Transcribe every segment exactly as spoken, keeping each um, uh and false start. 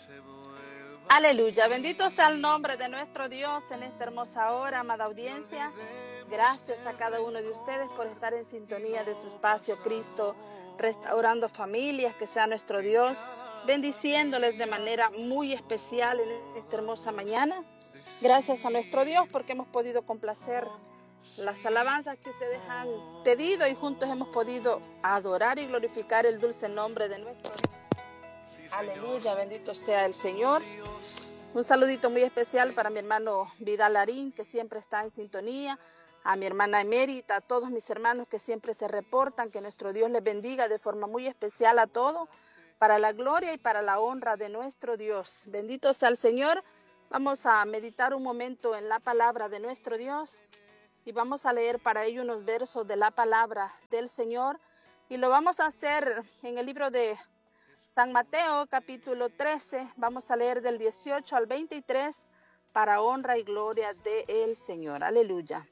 Aleluya, bendito sea el nombre de nuestro Dios en esta hermosa hora, amada audiencia. Gracias a cada uno de ustedes por estar en sintonía de su espacio Cristo, restaurando familias, que sea nuestro Dios, bendiciéndoles de manera muy especial en esta hermosa mañana. Gracias a nuestro Dios porque hemos podido complacer las alabanzas que ustedes han pedido y juntos hemos podido adorar y glorificar el dulce nombre de nuestro Dios. Aleluya, bendito sea el Señor. Un saludito muy especial para mi hermano Vidal Larín, que siempre está en sintonía, a mi hermana Emérita, a todos mis hermanos que siempre se reportan, que nuestro Dios les bendiga de forma muy especial a todos, para la gloria y para la honra de nuestro Dios. Bendito sea el Señor. Vamos a meditar un momento en la palabra de nuestro Dios y vamos a leer para ello unos versos de la palabra del Señor, y lo vamos a hacer en el libro de San Mateo, capítulo trece, vamos a leer del dieciocho al veintitrés, para honra y gloria del Señor. Aleluya.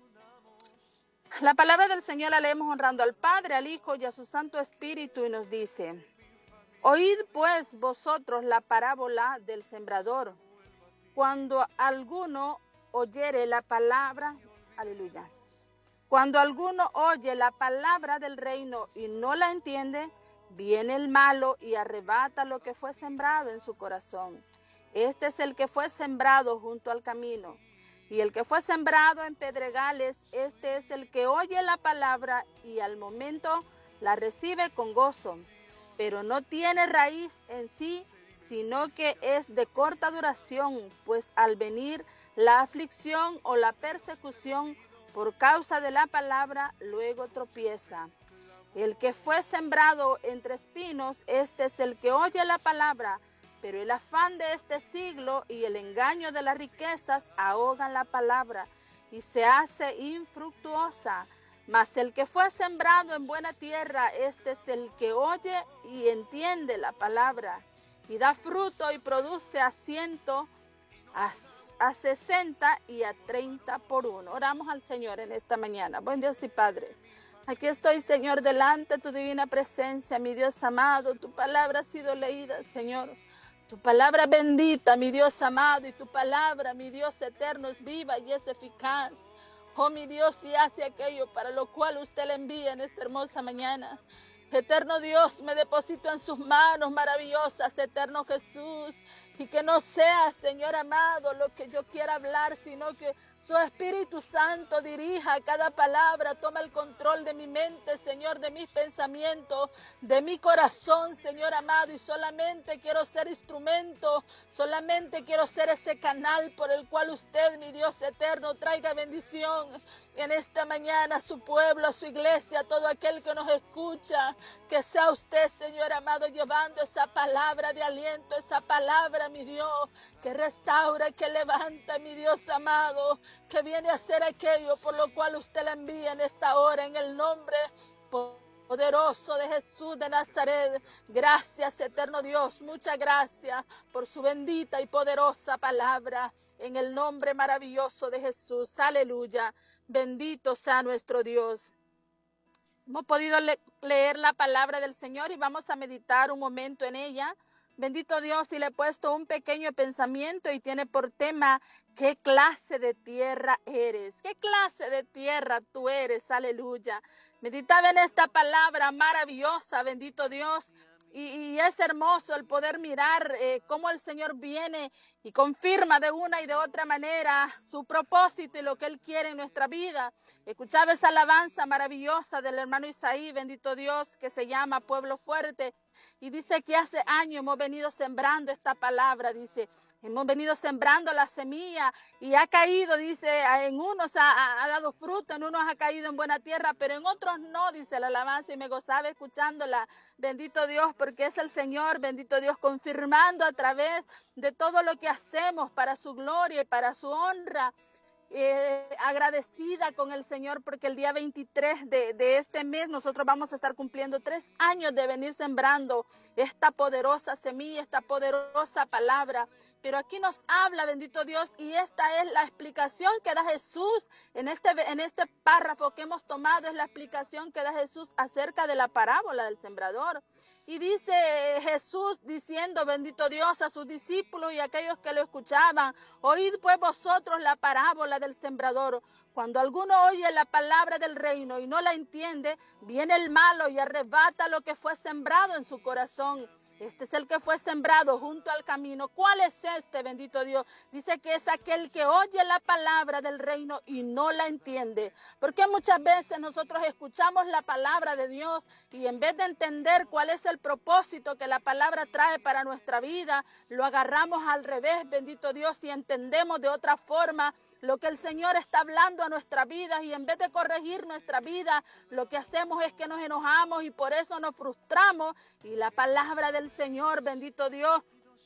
La palabra del Señor la leemos honrando al Padre, al Hijo y a su Santo Espíritu, y nos dice: Oíd pues vosotros la parábola del sembrador. Cuando alguno oyere la palabra, aleluya. Cuando alguno oye la palabra del reino y no la entiende, viene el malo y arrebata lo que fue sembrado en su corazón. Este es el que fue sembrado junto al camino. Y el que fue sembrado en pedregales, este es el que oye la palabra y al momento la recibe con gozo, pero no tiene raíz en sí, sino que es de corta duración, pues al venir la aflicción o la persecución por causa de la palabra, luego tropieza. El que fue sembrado entre espinos, este es el que oye la palabra, pero el afán de este siglo y el engaño de las riquezas ahogan la palabra y se hace infructuosa. Mas el que fue sembrado en buena tierra, este es el que oye y entiende la palabra y da fruto y produce a ciento, a, a sesenta y a treinta por uno. Oramos al Señor en esta mañana. Buen Dios y Padre, aquí estoy, Señor, delante de tu divina presencia, mi Dios amado. Tu palabra ha sido leída, Señor. Tu palabra bendita, mi Dios amado, y tu palabra, mi Dios eterno, es viva y es eficaz. Oh, mi Dios, y hace aquello para lo cual usted le envía en esta hermosa mañana. Eterno Dios, me deposito en sus manos maravillosas, eterno Jesús, y que no sea, Señor amado, lo que yo quiera hablar, sino que su Espíritu Santo dirija cada palabra, toma el control de mi mente, Señor, de mis pensamientos, de mi corazón, Señor amado, y solamente quiero ser instrumento, solamente quiero ser ese canal por el cual usted, mi Dios eterno, traiga bendición en esta mañana a su pueblo, a su iglesia, a todo aquel que nos escucha. Que sea usted, Señor amado, llevando esa palabra de aliento, esa palabra, mi Dios, que restaura, que levanta, mi Dios amado, que viene a hacer aquello por lo cual usted la envía en esta hora, en el nombre poderoso de Jesús de Nazaret. Gracias, eterno Dios, muchas gracias por su bendita y poderosa palabra, en el nombre maravilloso de Jesús. Aleluya, bendito sea nuestro Dios. Hemos podido le- leer la palabra del Señor y vamos a meditar un momento en ella. Bendito Dios, y le he puesto un pequeño pensamiento y tiene por tema: ¿qué clase de tierra eres? ¿Qué clase de tierra tú eres? Aleluya. Meditaba en esta palabra maravillosa, bendito Dios. Y, y es hermoso el poder mirar eh, cómo el Señor viene y confirma de una y de otra manera su propósito y lo que Él quiere en nuestra vida. Escuchaba esa alabanza maravillosa del hermano Isaí, bendito Dios, que se llama Pueblo Fuerte. Y dice que hace años hemos venido sembrando esta palabra, dice, hemos venido sembrando la semilla y ha caído, dice, en unos ha, ha, ha dado fruto, en unos ha caído en buena tierra, pero en otros no, dice la alabanza, y me gozaba escuchándola. Bendito Dios, porque es el Señor, bendito Dios, confirmando a través de todo lo que hacemos para su gloria y para su honra. Eh, agradecida con el Señor porque el día veintitrés de, de este mes nosotros vamos a estar cumpliendo tres años de venir sembrando esta poderosa semilla, esta poderosa palabra. Pero aquí nos habla, bendito Dios, y esta es la explicación que da Jesús en este, en este párrafo que hemos tomado, es la explicación que da Jesús acerca de la parábola del sembrador. Y dice Jesús diciendo, bendito Dios, a sus discípulos y a aquellos que lo escuchaban, oíd pues vosotros la parábola del sembrador. Cuando alguno oye la palabra del reino y no la entiende, viene el malo y arrebata lo que fue sembrado en su corazón. Este es el que fue sembrado junto al camino. ¿Cuál es este, bendito Dios? Dice que es aquel que oye la palabra del reino y no la entiende. Porque muchas veces nosotros escuchamos la palabra de Dios y en vez de entender cuál es el propósito que la palabra trae para nuestra vida, lo agarramos al revés, bendito Dios, y entendemos de otra forma lo que el Señor está hablando a nuestra vida, y en vez de corregir nuestra vida, lo que hacemos es que nos enojamos y por eso nos frustramos, y la palabra del Señor, bendito Dios,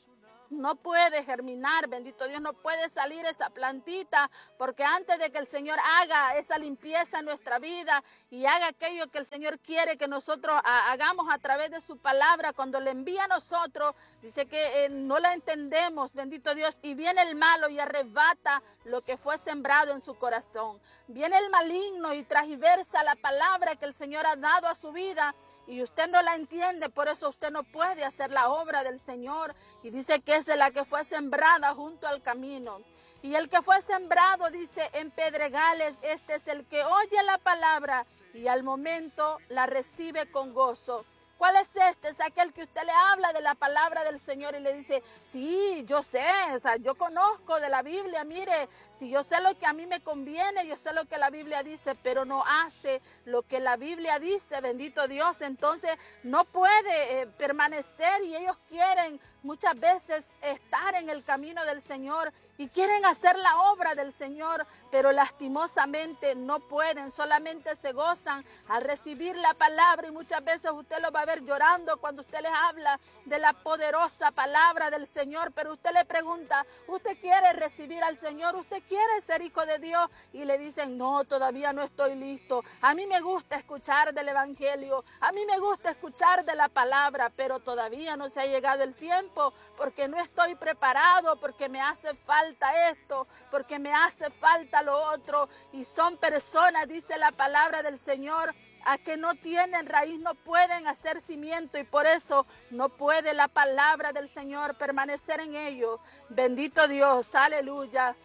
no puede germinar, bendito Dios, no puede salir esa plantita, porque antes de que el Señor haga esa limpieza en nuestra vida y haga aquello que el Señor quiere que nosotros hagamos a través de su palabra, cuando le envía a nosotros, dice que eh, no la entendemos, bendito Dios, y viene el malo y arrebata lo que fue sembrado en su corazón. Viene el maligno y transversa la palabra que el Señor ha dado a su vida y usted no la entiende, por eso usted no puede hacer la obra del Señor. Y dice que es la que fue sembrada junto al camino. Y el que fue sembrado, dice, en pedregales, este es el que oye la palabra y al momento la recibe con gozo. ¿Cuál es este? Es aquel que usted le habla de la palabra del Señor y le dice, sí, yo sé, o sea, yo conozco de la Biblia, mire, si yo sé lo que a mí me conviene, yo sé lo que la Biblia dice, pero no hace lo que la Biblia dice, bendito Dios, entonces no puede eh, permanecer, y ellos quieren muchas veces estar en el camino del Señor y quieren hacer la obra del Señor, pero lastimosamente no pueden, solamente se gozan al recibir la palabra, y muchas veces usted lo va a ver llorando cuando usted les habla de la poderosa palabra del Señor, pero usted le pregunta, ¿usted quiere recibir al Señor? ¿Usted quiere ser hijo de Dios? Y le dicen, no, todavía no estoy listo. A mí me gusta escuchar del evangelio, a mí me gusta escuchar de la palabra, pero todavía no se ha llegado el tiempo, porque no estoy preparado, porque me hace falta esto, porque me hace falta lo otro. Y son personas, dice la palabra del Señor, a que no tienen raíz, no pueden hacer cimiento, y por eso no puede la palabra del Señor permanecer en ellos. Bendito Dios, aleluya.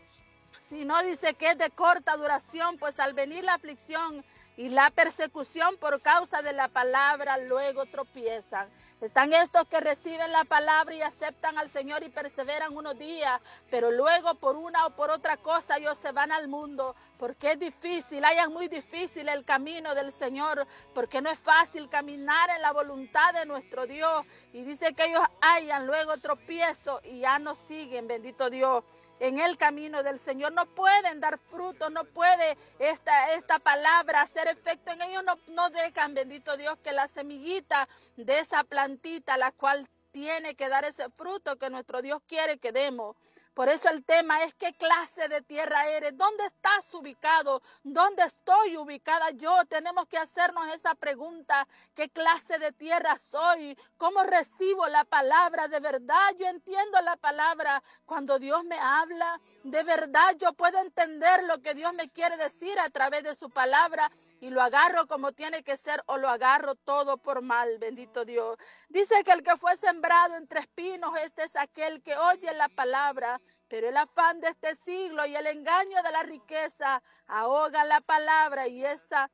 Si no, dice que es de corta duración, pues al venir la aflicción y la persecución por causa de la palabra, luego tropiezan. Están estos que reciben la palabra y aceptan al Señor y perseveran unos días, pero luego por una o por otra cosa ellos se van al mundo, porque es difícil, hayan muy difícil el camino del Señor, porque no es fácil caminar en la voluntad de nuestro Dios. Y dice que ellos hayan luego tropiezo y ya no siguen, bendito Dios, en el camino del Señor. No pueden dar fruto, no puede esta, esta palabra hacer efecto en ellos, no, no dejan, bendito Dios, que la semillita de esa plantita, la cual tiene que dar ese fruto que nuestro Dios quiere que demos. Por eso el tema es: ¿qué clase de tierra eres? ¿Dónde estás ubicado? ¿Dónde estoy ubicada yo? Tenemos que hacernos esa pregunta: ¿qué clase de tierra soy? ¿Cómo recibo la palabra? ¿De verdad yo entiendo la palabra cuando Dios me habla? ¿De verdad yo puedo entender lo que Dios me quiere decir a través de su palabra y lo agarro como tiene que ser, o lo agarro todo por mal? Bendito Dios. Dice que el que fue sembrado entre espinos, este es aquel que oye la palabra, pero el afán de este siglo y el engaño de la riqueza ahoga la palabra y esa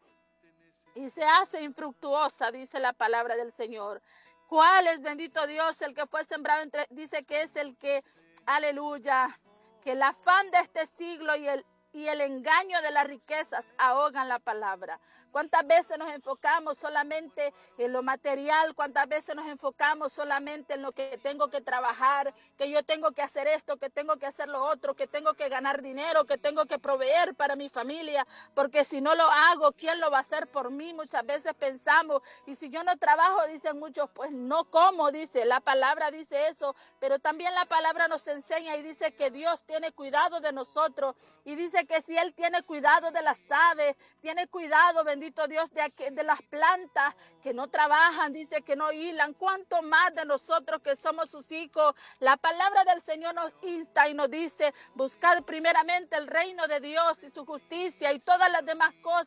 y se hace infructuosa, dice la palabra del Señor. ¿Cuál es, bendito Dios, el que fue sembrado entre? Dice que es el que, aleluya, que el afán de este siglo y el y el engaño de las riquezas ahogan la palabra. ¿Cuántas veces nos enfocamos solamente en lo material? ¿Cuántas veces nos enfocamos solamente en lo que tengo que trabajar, que yo tengo que hacer esto, que tengo que hacer lo otro, que tengo que ganar dinero, que tengo que proveer para mi familia? Porque si no lo hago, ¿quién lo va a hacer por mí? Muchas veces pensamos, y si yo no trabajo, dicen muchos, pues no como, dice. La palabra dice eso, pero también la palabra nos enseña y dice que Dios tiene cuidado de nosotros, y dice que si Él tiene cuidado de las aves, tiene cuidado, bendito Dios, de, de las plantas que no trabajan, dice que no hilan, cuánto más de nosotros que somos sus hijos. La palabra del Señor nos insta y nos dice: buscad primeramente el reino de Dios y su justicia, y todas las demás cosas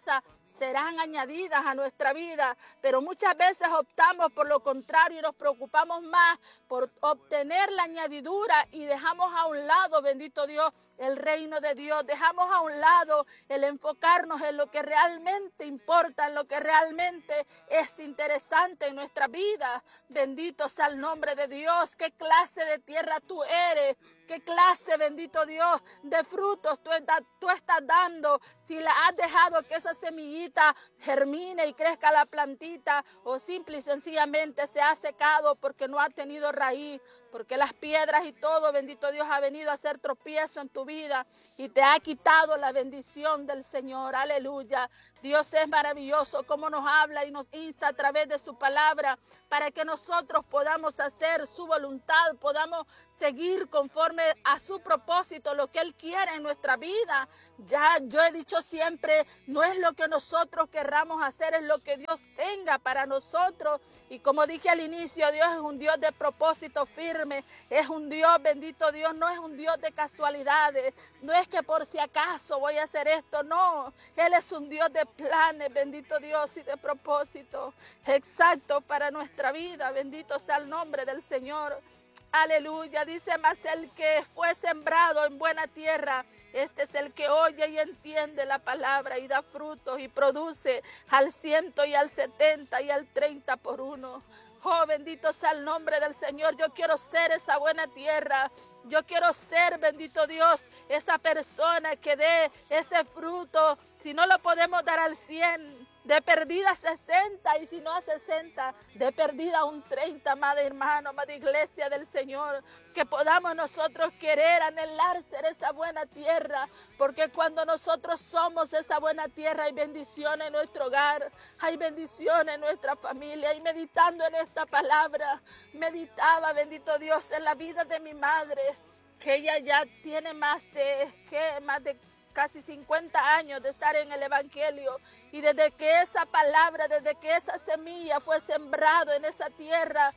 serán añadidas a nuestra vida, pero muchas veces optamos por lo contrario y nos preocupamos más por obtener la añadidura y dejamos a un lado, bendito Dios, el reino de Dios. Dejamos a un lado el enfocarnos en lo que realmente importa, en lo que realmente es interesante en nuestra vida. Bendito sea el nombre de Dios. ¿Qué clase de tierra tú eres? ¿Qué clase, bendito Dios, de frutos tú, estás, tú estás dando? Si la has dejado que esa semillita germine y crezca la plantita, o simple y sencillamente se ha secado porque no ha tenido raíz, porque las piedras y todo, bendito Dios, ha venido a hacer tropiezo en tu vida y te ha quitado la bendición del Señor. Aleluya. Dios es maravilloso, como nos habla y nos insta a través de su palabra para que nosotros podamos hacer su voluntad, podamos seguir conforme a su propósito, lo que Él quiere en nuestra vida. Ya yo he dicho siempre, no es lo que nosotros querramos hacer, es lo que Dios tenga para nosotros. Y como dije al inicio, Dios es un Dios de propósito firme, es un Dios, bendito Dios, no es un Dios de casualidades, no es que por si acaso voy a hacer esto, no, Él es un Dios de planes, bendito Dios, y de propósito exacto para nuestra vida. Bendito sea el nombre del Señor. Aleluya. Dice, mas el que fue sembrado en buena tierra, este es el que oye y entiende la palabra y da frutos y produce al ciento y al setenta y al treinta por uno. Oh, bendito sea el nombre del Señor. Yo quiero ser esa buena tierra. Yo quiero ser, bendito Dios, esa persona que dé ese fruto. Si no lo podemos dar al cien, de perdida sesenta, y si no a sesenta, de perdida un treinta, amada hermano, amada iglesia del Señor. Que podamos nosotros querer, anhelar ser esa buena tierra, porque cuando nosotros somos esa buena tierra hay bendición en nuestro hogar, hay bendición en nuestra familia. Y meditando en esta palabra, meditaba, bendito Dios, en la vida de mi madre, que ella ya tiene más de, ¿qué? Más de casi cincuenta años de estar en el Evangelio, y desde que esa palabra, desde que esa semilla fue sembrado en esa tierra,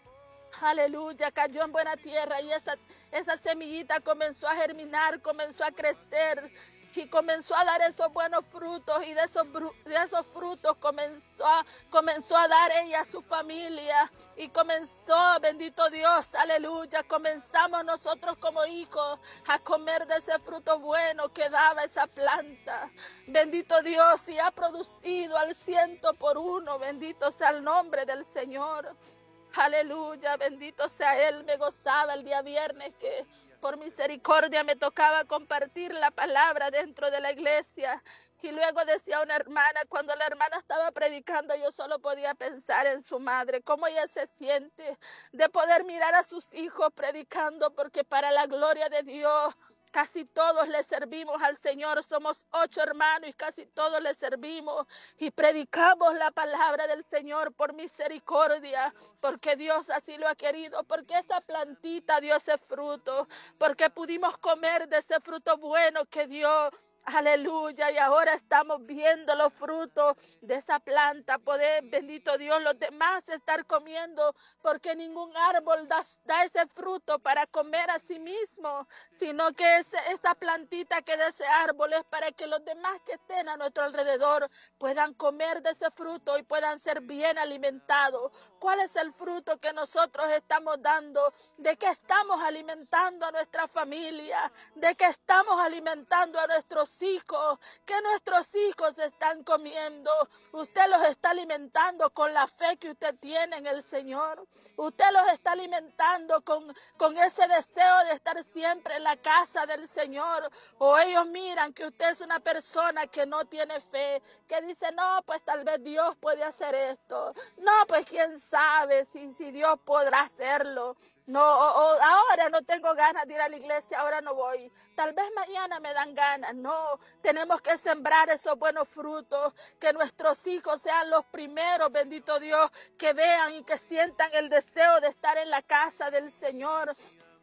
aleluya, cayó en buena tierra, y esa, esa semillita comenzó a germinar, comenzó a crecer y comenzó a dar esos buenos frutos, y de esos, de esos frutos comenzó a, comenzó a dar ella a su familia, y comenzó, bendito Dios, aleluya, comenzamos nosotros como hijos a comer de ese fruto bueno que daba esa planta. Bendito Dios, y ha producido al ciento por uno. Bendito sea el nombre del Señor. Aleluya, bendito sea Él. Me gozaba el día viernes que por misericordia me tocaba compartir la palabra dentro de la iglesia. Y luego decía una hermana, cuando la hermana estaba predicando, yo solo podía pensar en su madre, cómo ella se siente de poder mirar a sus hijos predicando, porque para la gloria de Dios casi todos le servimos al Señor. Somos ocho hermanos y casi todos le servimos y predicamos la palabra del Señor por misericordia, porque Dios así lo ha querido, porque esa plantita dio ese fruto, porque pudimos comer de ese fruto bueno que dio. Aleluya, y ahora estamos viendo los frutos de esa planta, poder, bendito Dios, los demás estar comiendo, porque ningún árbol da, da ese fruto para comer a sí mismo, sino que ese, esa plantita que da ese árbol es para que los demás que estén a nuestro alrededor puedan comer de ese fruto y puedan ser bien alimentados. ¿Cuál es el fruto que nosotros estamos dando? ¿De qué estamos alimentando a nuestra familia? ¿De qué estamos alimentando a nuestros hijos? ¿Qué nuestros hijos están comiendo? Usted los está alimentando con la fe que usted tiene en el Señor. Usted los está alimentando con, con ese deseo de estar siempre en la casa del Señor. O ellos miran que usted es una persona que no tiene fe, que dice, no, pues tal vez Dios puede hacer esto. No, pues quién sabe si, si Dios podrá hacerlo. No, o, o ahora no tengo ganas de ir a la iglesia, ahora no voy. Tal vez mañana me dan ganas. No, tenemos que sembrar esos buenos frutos, que nuestros hijos sean los primeros, bendito Dios, que vean y que sientan el deseo de estar en la casa del Señor.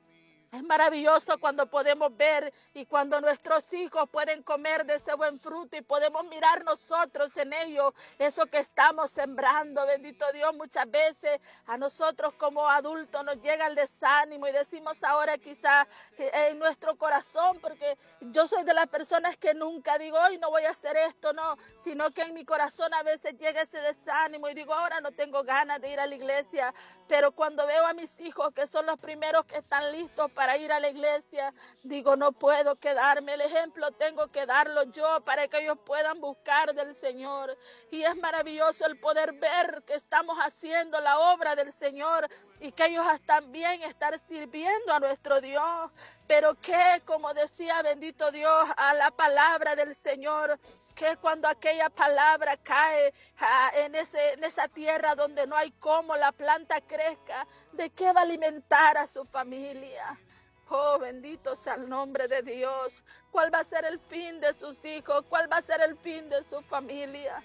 Es maravilloso cuando podemos ver y cuando nuestros hijos pueden comer de ese buen fruto y podemos mirar nosotros en ello, eso que estamos sembrando. Bendito Dios, muchas veces a nosotros como adultos nos llega el desánimo y decimos ahora quizá en nuestro corazón, porque yo soy de las personas que nunca digo, hoy no voy a hacer esto, no, sino que en mi corazón a veces llega ese desánimo y digo, ahora no tengo ganas de ir a la iglesia, pero cuando veo a mis hijos que son los primeros que están listos para ir a la iglesia, digo, no puedo quedarme, el ejemplo tengo que darlo yo para que ellos puedan buscar del Señor. Y es maravilloso el poder ver que estamos haciendo la obra del Señor y que ellos también están sirviendo a nuestro Dios. Pero que, como decía bendito Dios, a la palabra del Señor, que cuando aquella palabra cae ah, en, ese, en esa tierra donde no hay cómo la planta crezca, ¿de qué va a alimentar a su familia? Oh, bendito sea el nombre de Dios. ¿Cuál va a ser el fin de sus hijos? ¿Cuál va a ser el fin de su familia?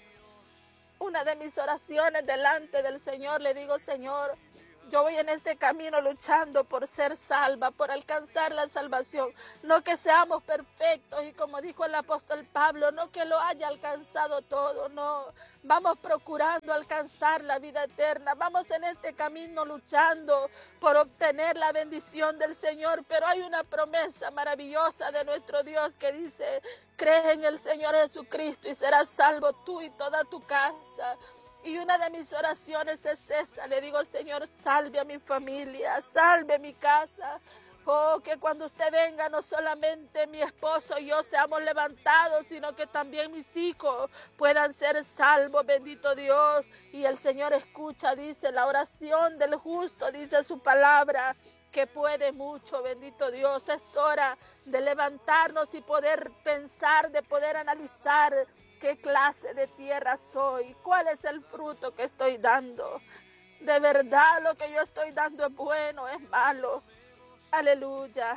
Una de mis oraciones delante del Señor, le digo, Señor, yo voy en este camino luchando por ser salva, por alcanzar la salvación. No que seamos perfectos y como dijo el apóstol Pablo, no que lo haya alcanzado todo, no. Vamos procurando alcanzar la vida eterna. Vamos en este camino luchando por obtener la bendición del Señor. Pero hay una promesa maravillosa de nuestro Dios que dice, cree en el Señor Jesucristo y serás salvo tú y toda tu casa. Y una de mis oraciones es esa. Le digo, Señor, salve a mi familia, salve mi casa. Oh, que cuando usted venga, no solamente mi esposo y yo seamos levantados, sino que también mis hijos puedan ser salvos, bendito Dios. Y el Señor escucha, dice, la oración del justo, dice su palabra, que puede mucho, bendito Dios. Es hora de levantarnos y poder pensar, de poder analizar qué clase de tierra soy, cuál es el fruto que estoy dando. De verdad lo que yo estoy dando es bueno, es malo. Aleluya.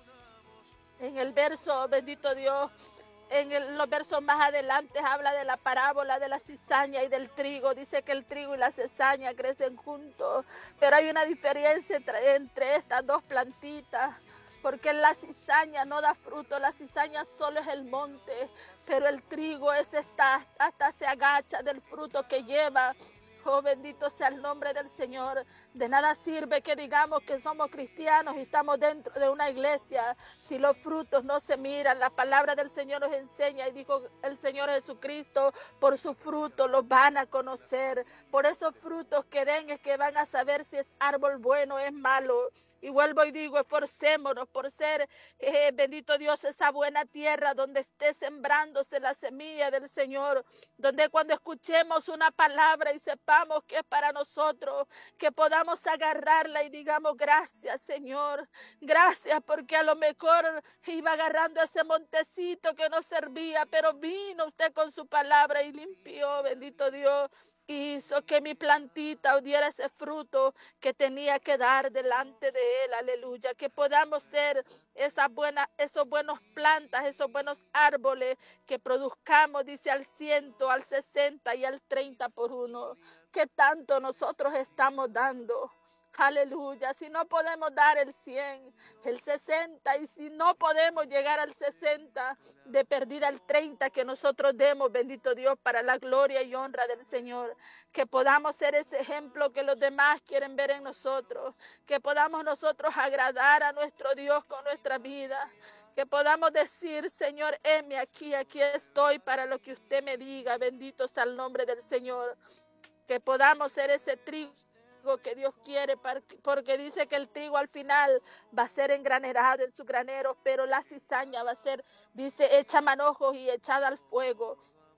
En el verso, bendito Dios, en el, los versos más adelante habla de la parábola de la cizaña y del trigo. Dice que el trigo y la cizaña crecen juntos, pero hay una diferencia entre, entre estas dos plantitas, porque la cizaña no da fruto, la cizaña solo es el monte, pero el trigo es esta, hasta se agacha del fruto que lleva. Oh, bendito sea el nombre del Señor. De nada sirve que digamos que somos cristianos y estamos dentro de una iglesia si los frutos no se miran. La palabra del Señor nos enseña y dijo el Señor Jesucristo, por sus frutos los van a conocer. Por esos frutos que den es que van a saber si es árbol bueno o es malo. Y vuelvo y digo, esforcémonos por ser, eh, bendito Dios, esa buena tierra donde esté sembrándose la semilla del Señor, donde cuando escuchemos una palabra y sepamos que es para nosotros, que podamos agarrarla y digamos gracias, Señor, gracias, porque a lo mejor iba agarrando ese montecito que no servía, pero vino usted con su palabra y limpió, bendito Dios, hizo que mi plantita diera ese fruto que tenía que dar delante de él, aleluya, que podamos ser esas buenas, esos buenos plantas, esos buenos árboles que produzcamos, dice, al ciento, al sesenta y al treinta por uno. ¿Qué tanto nosotros estamos dando? Aleluya, si no podemos dar el cien, el sesenta, y si no podemos llegar al sesenta, de perdida el treinta, que nosotros demos, bendito Dios, para la gloria y honra del Señor, que podamos ser ese ejemplo que los demás quieren ver en nosotros, que podamos nosotros agradar a nuestro Dios con nuestra vida, que podamos decir, Señor, heme aquí, aquí estoy para lo que usted me diga, bendito sea el nombre del Señor, que podamos ser ese trigo que Dios quiere, porque dice que el trigo al final va a ser engranerado en su granero, pero la cizaña va a ser, dice, hecha manojos y echada al fuego.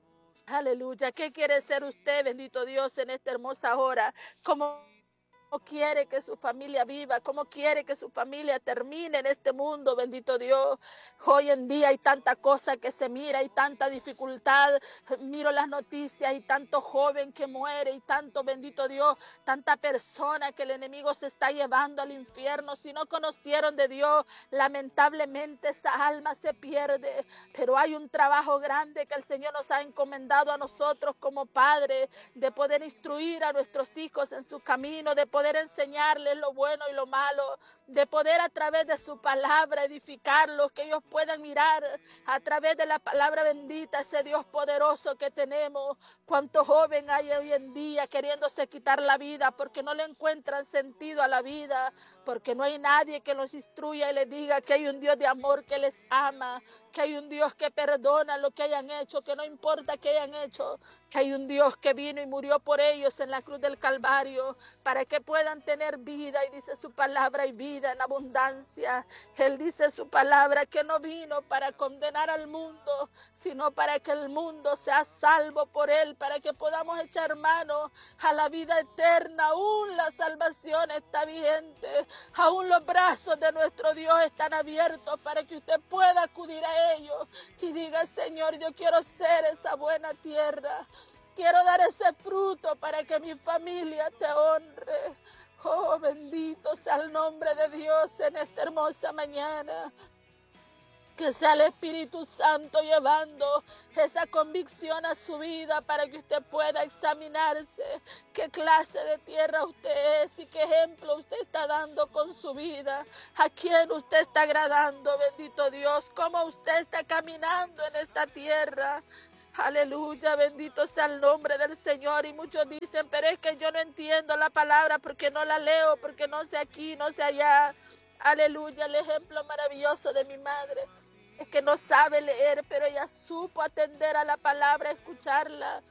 Aleluya. ¿Qué quiere ser usted, bendito Dios, en esta hermosa hora? Como ¿Cómo quiere que su familia viva? ¿Cómo quiere que su familia termine en este mundo? Bendito Dios. Hoy en día hay tanta cosa que se mira, hay tanta dificultad. Miro las noticias y tanto joven que muere y tanto, bendito Dios, tanta persona que el enemigo se está llevando al infierno. Si no conocieron de Dios, lamentablemente esa alma se pierde. Pero hay un trabajo grande que el Señor nos ha encomendado a nosotros como padres, de poder instruir a nuestros hijos en su camino, de poder poder enseñarles lo bueno y lo malo, de poder a través de su palabra edificarlos, que ellos puedan mirar a través de la palabra bendita ese Dios poderoso que tenemos. Cuánto joven hay hoy en día queriéndose quitar la vida porque no le encuentran sentido a la vida, porque no hay nadie que los instruya y les diga que hay un Dios de amor que les ama, que hay un Dios que perdona lo que hayan hecho, que no importa que hayan hecho, que hay un Dios que vino y murió por ellos en la cruz del Calvario para que puedan tener vida, y dice su palabra, y vida en abundancia. Él dice su palabra que no vino para condenar al mundo, sino para que el mundo sea salvo por él, para que podamos echar mano a la vida eterna. Aún la salvación está vigente, aún los brazos de nuestro Dios están abiertos para que usted pueda acudir a ellos y diga: Señor, yo quiero ser esa buena tierra, quiero dar ese fruto para que mi familia te honre. Oh, bendito sea el nombre de Dios en esta hermosa mañana. Que sea el Espíritu Santo llevando esa convicción a su vida para que usted pueda examinarse qué clase de tierra usted es y qué ejemplo usted está dando con su vida, a quién usted está agradando, bendito Dios, cómo usted está caminando en esta tierra. Aleluya, bendito sea el nombre del Señor. Y muchos dicen: pero es que yo no entiendo la palabra porque no la leo, porque no sé aquí, no sé allá. Aleluya, el ejemplo maravilloso de mi madre es que no sabe leer, pero ella supo atender a la palabra, escucharla.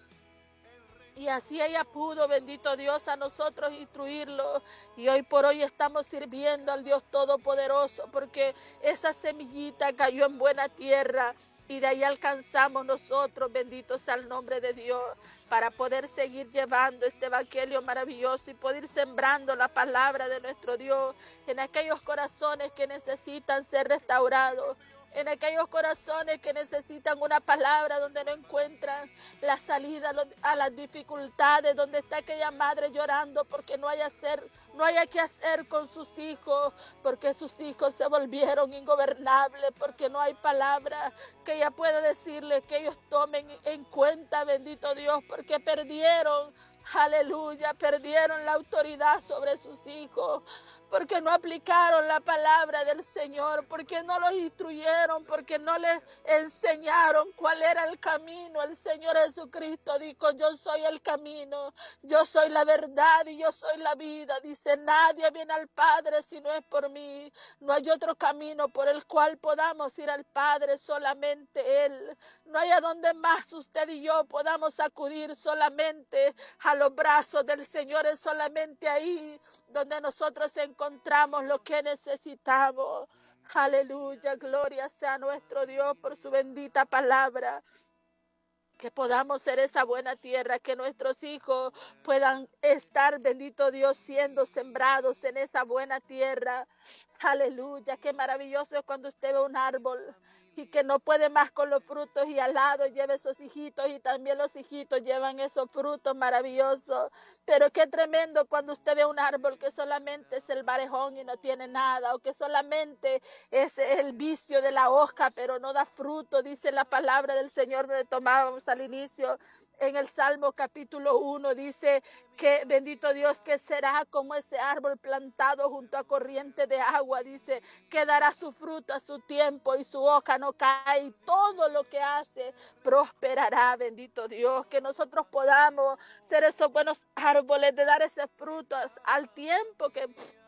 Y así ella pudo, bendito Dios, a nosotros instruirlo. Y hoy por hoy estamos sirviendo al Dios Todopoderoso, porque esa semillita cayó en buena tierra. Y de ahí alcanzamos nosotros, bendito sea el nombre de Dios, para poder seguir llevando este evangelio maravilloso y poder ir sembrando la palabra de nuestro Dios en aquellos corazones que necesitan ser restaurados, en aquellos corazones que necesitan una palabra donde no encuentran la salida a las dificultades, donde está aquella madre llorando porque no hay, hacer, no hay qué hacer con sus hijos, porque sus hijos se volvieron ingobernables, porque no hay palabra que ella pueda decirles que ellos tomen en cuenta, bendito Dios, porque perdieron, aleluya, perdieron la autoridad sobre sus hijos, porque no aplicaron la palabra del Señor, porque no los instruyeron, porque no les enseñaron cuál era el camino. El Señor Jesucristo dijo: yo soy el camino, yo soy la verdad y yo soy la vida. Dice: nadie viene al Padre si no es por mí. No hay otro camino por el cual podamos ir al Padre, solamente Él. No hay a donde más usted y yo podamos acudir, solamente a los brazos del Señor. Es solamente ahí donde nosotros encontramos lo que necesitamos. Aleluya, gloria sea nuestro Dios por su bendita palabra. Que podamos ser esa buena tierra, que nuestros hijos puedan estar, bendito Dios, siendo sembrados en esa buena tierra. Aleluya, qué maravilloso es cuando usted ve un árbol y que no puede más con los frutos y al lado lleva esos hijitos y también los hijitos llevan esos frutos maravillosos. Pero qué tremendo cuando usted ve un árbol que solamente es el barejón y no tiene nada, o que solamente es el vicio de la hoja pero no da fruto. Dice la palabra del Señor donde tomábamos al inicio en el Salmo capítulo uno, dice que bendito Dios, que será como ese árbol plantado junto a corriente de agua, dice que dará su fruto a su tiempo y su hoja no cae, y todo lo que hace prosperará. Bendito Dios, que nosotros podamos ser esos buenos árboles de dar ese fruto al tiempo, que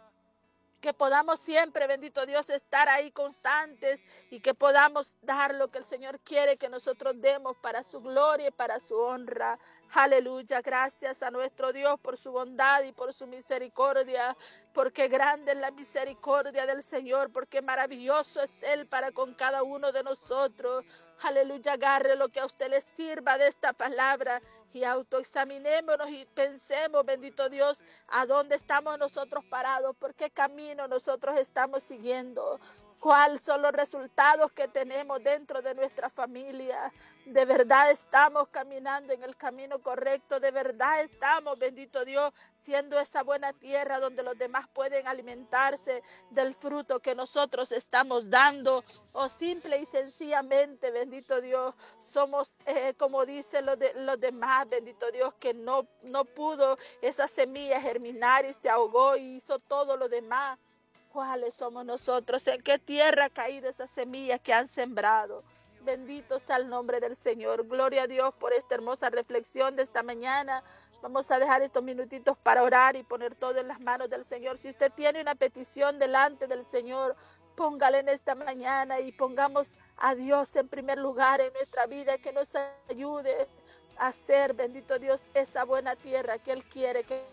que podamos siempre, bendito Dios, estar ahí constantes y que podamos dar lo que el Señor quiere que nosotros demos para su gloria y para su honra. Aleluya, gracias a nuestro Dios por su bondad y por su misericordia, porque grande es la misericordia del Señor, porque maravilloso es Él para con cada uno de nosotros. Aleluya, agarre lo que a usted le sirva de esta palabra y autoexaminémonos y pensemos, bendito Dios, a dónde estamos nosotros parados, por qué camino nosotros estamos siguiendo, cuáles son los resultados que tenemos dentro de nuestra familia. De verdad estamos caminando en el camino correcto, de verdad estamos, bendito Dios, siendo esa buena tierra donde los demás pueden alimentarse del fruto que nosotros estamos dando, o simple y sencillamente, bendito Dios, somos eh, como dicen los, de, los demás, bendito Dios, que no, no pudo esa semilla germinar y se ahogó y hizo todo lo demás. ¿Cuáles somos nosotros? ¿En qué tierra ha caído esa semilla que han sembrado? Bendito sea el nombre del Señor. Gloria a Dios por esta hermosa reflexión de esta mañana. Vamos a dejar estos minutitos para orar y poner todo en las manos del Señor. Si usted tiene una petición delante del Señor, póngale en esta mañana y pongamos a Dios en primer lugar en nuestra vida, que nos ayude a ser, bendito Dios, esa buena tierra que Él quiere que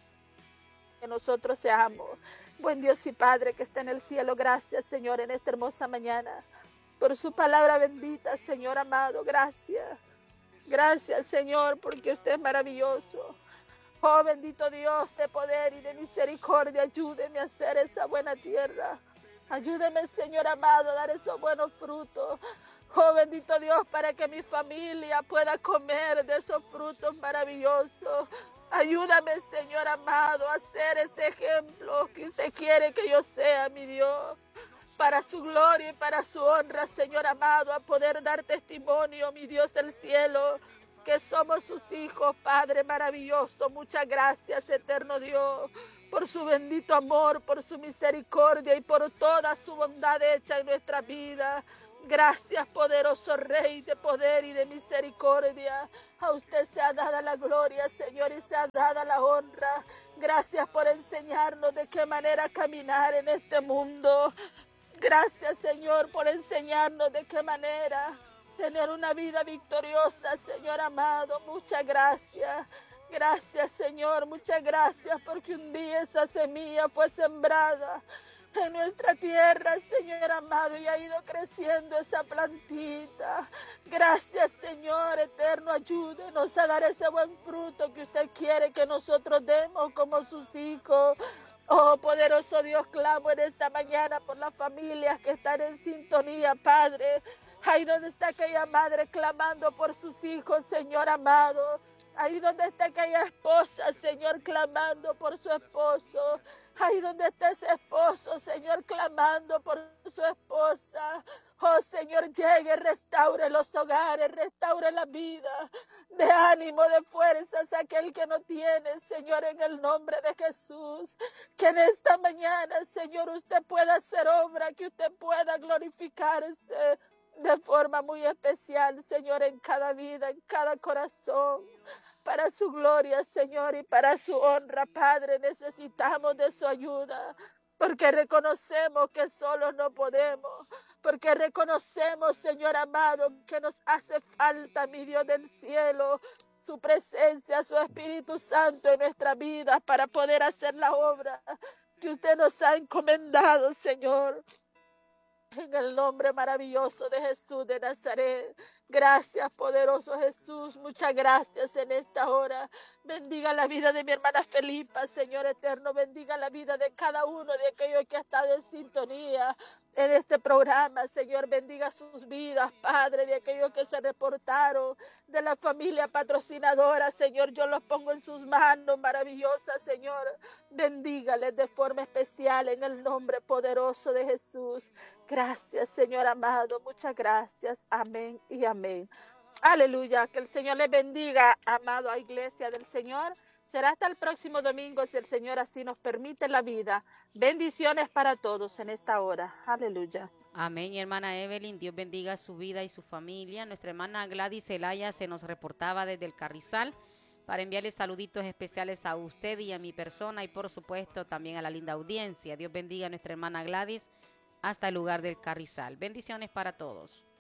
que nosotros seamos. Buen Dios y Padre que está en el cielo, gracias, Señor, en esta hermosa mañana, por su palabra bendita, Señor amado, gracias. Gracias, Señor, porque usted es maravilloso. Oh, bendito Dios de poder y de misericordia, ayúdeme a hacer esa buena tierra. Ayúdeme, Señor amado, a dar esos buenos frutos. Oh, bendito Dios, para que mi familia pueda comer de esos frutos maravillosos. Ayúdame, Señor amado, a ser ese ejemplo que usted quiere que yo sea, mi Dios. Para su gloria y para su honra, Señor amado, a poder dar testimonio, mi Dios del cielo, que somos sus hijos, Padre maravilloso. Muchas gracias, eterno Dios, por su bendito amor, por su misericordia y por toda su bondad hecha en nuestra vida. Gracias, poderoso Rey de poder y de misericordia. A usted se ha dada la gloria, Señor, y se ha dada la honra. Gracias por enseñarnos de qué manera caminar en este mundo. Gracias, Señor, por enseñarnos de qué manera tener una vida victoriosa, Señor amado. Muchas gracias. Gracias, Señor, muchas gracias, porque un día esa semilla fue sembrada en nuestra tierra, Señor amado, y ha ido creciendo esa plantita. Gracias, Señor eterno, ayúdenos a dar ese buen fruto que usted quiere que nosotros demos como sus hijos. Oh, poderoso Dios, clamo en esta mañana por las familias que están en sintonía, Padre. Ahí donde está aquella madre clamando por sus hijos, Señor amado. Ahí donde está aquella esposa, Señor, clamando por su esposo. Ahí donde está ese esposo, Señor, clamando por su esposa. Oh, Señor, llegue, restaure los hogares, restaure la vida. De ánimo, de fuerzas a aquel que no tiene, Señor, en el nombre de Jesús. Que en esta mañana, Señor, usted pueda hacer obra, que usted pueda glorificarse de forma muy especial, Señor, en cada vida, en cada corazón. Para su gloria, Señor, y para su honra, Padre, necesitamos de su ayuda. Porque reconocemos que solos no podemos. Porque reconocemos, Señor amado, que nos hace falta, mi Dios del cielo, su presencia, su Espíritu Santo en nuestra vida para poder hacer la obra que usted nos ha encomendado, Señor. En el nombre maravilloso de Jesús de Nazaret. Gracias, poderoso Jesús. Muchas gracias en esta hora. Bendiga la vida de mi hermana Felipa, Señor eterno. Bendiga la vida de cada uno de aquellos que ha estado en sintonía en este programa, Señor. Bendiga sus vidas, Padre, de aquellos que se reportaron, de la familia patrocinadora, Señor. Yo los pongo en sus manos maravillosas, Señor. Bendígales de forma especial en el nombre poderoso de Jesús. Gracias, Señor amado. Muchas gracias. Amén y amén. Aleluya. Que el Señor les bendiga, amado a Iglesia del Señor. Será hasta el próximo domingo, si el Señor así nos permite la vida. Bendiciones para todos en esta hora. Aleluya. Amén, y hermana Evelyn, Dios bendiga su vida y su familia. Nuestra hermana Gladys Zelaya se nos reportaba desde el Carrizal para enviarle saluditos especiales a usted y a mi persona y por supuesto también a la linda audiencia. Dios bendiga a nuestra hermana Gladys hasta el lugar del Carrizal. Bendiciones para todos.